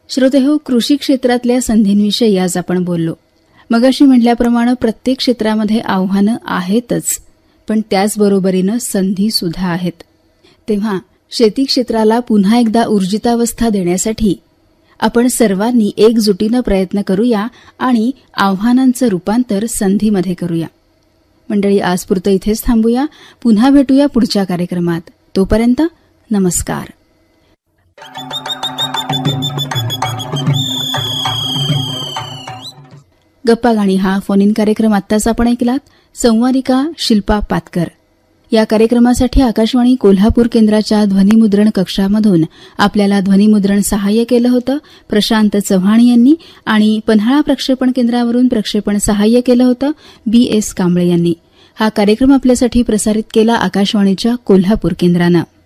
श्रोतेहो, कृषी क्षेत्रातल्या संधींविषयी आज आपण बोललो. मगाशी म्हटल्याप्रमाणे प्रत्येक क्षेत्रामध्ये आव्हानं आहेतच, पण त्याचबरोबरीनं संधी सुद्धा आहेत. तेव्हा शेती क्षेत्राला पुन्हा एकदा ऊर्जितावस्था देण्यासाठी आपण सर्वांनी एकजुटीनं प्रयत्न करूया आणि आव्हानांचं रूपांतर संधीमध्ये करूया. मंडळी, आजपुरतं इथेच थांबूया. पुन्हा भेटूया पुढच्या कार्यक्रमात. तोपर्यंत नमस्कार. गप्पा गाणी हा फोन इन कार्यक्रम आत्ताच आपण ऐकलात. संवादिका शिल्पा पातकर. या कार्यक्रमासाठी आकाशवाणी कोल्हापूर केंद्राच्या ध्वनिमुद्रण कक्षामधून आपल्याला ध्वनिमुद्रण सहाय्य केलं होतं प्रशांत चव्हाण यांनी आणि पन्हाळा प्रक्षेपण केंद्रावरून प्रक्षेपण सहाय्य केलं होतं BS कांबळे यांनी. हा कार्यक्रम आपल्यासाठी प्रसारित केला आकाशवाणीच्या कोल्हापूर केंद्रानं.